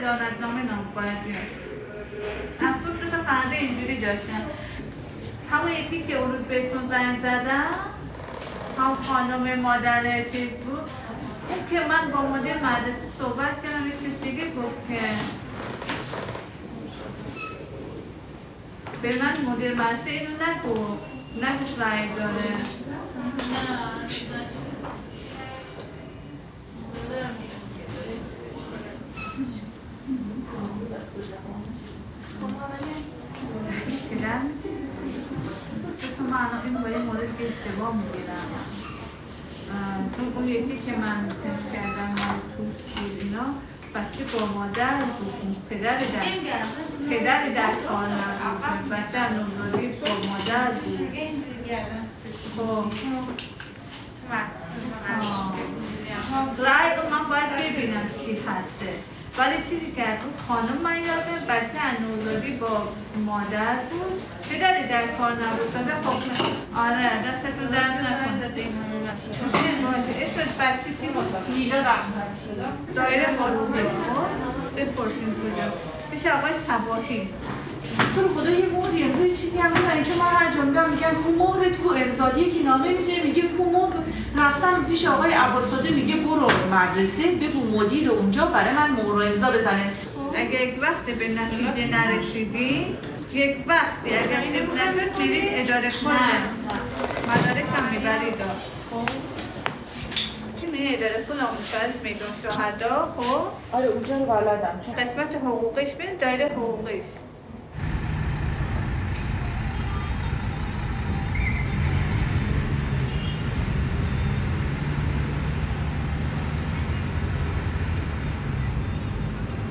عدالتنامه باید بیاد. از تو تا فرده اینجوری داشتم همون یکی که اون روز بهتون زنگ زدم هم خانم مادر چیز بود اون که من با مدیر مدرسه صحبت کردم یه چیز دیگه گفت که به من مدیر مدرسه اینو نگفت رای داره من اینو با یه مورد که اشتباه میگیرم چون اون یکی که من تست کردم من تو اینا بچه با مادر بود پدر در کار نبود بچه نوزادی با مادر بود رای رو من باید ببینم چی هسته ولی چیزی که اون خانم من یاده بچه نوزادی با مادر بود پدری در کار نبود خب آره دستتون درد نکن اسمش بچه چی بود؟ لیلا رحمت دایره بازده بپرسیم کجا پیش آقای صباحی تو رو خدا یه مهری امضا یه چیزی هم میدن چون من هر جا میدم میگن کو مهرت کو امضا یکی نامه میده میگه کو مهر رفتم پیش آقای عباس‌زاده میگه برو مدرسه بگو مدیر اونجا برای من مهر و امضا بزنه اگه یک وقتی به نتیجه نرسیدی یک وقتی اگر نمی‌شد میرید اداره کنه مدارک هم میبرید خب چی میره اداره کنه اونجا میدون شهدا خب آره اونجا رو بلدم قسمت حقوقیش بین دایره حقوقیش